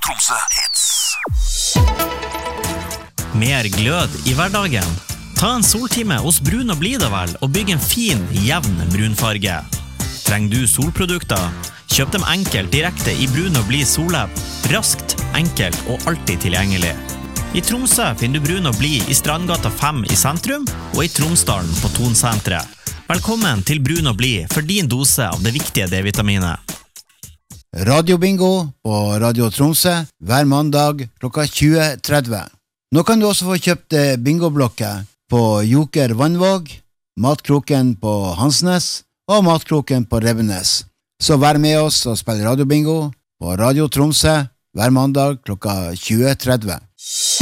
Tromsø Hits. Mer glød i hverdagen. Ta en soltime hos Brun og Blid vel, og bygg en fin, jevn brunfarge. Trenger du solprodukter? Kjøp dem enkelt direkte i Brun og Blid Solepp. Raskt, enkelt og alltid tilgjengelig. I Tromsø finner du Brun og Blid i Strandgata 5 i sentrum, og i Tromsdalen på Tonsentret. Velkommen til Brun og Blid for din dose av det viktige D-vitaminet. Radio Bingo på Radio Tromsø hver mandag klokka 20:30. Nå kan du også få kjøpt bingoblokket på Joker Vannvåg, Matkroken på Hansnes og Matkroken på Revenes. Så vær med oss og spill Radio Bingo på Radio Tromsø hver mandag klokka 20:30.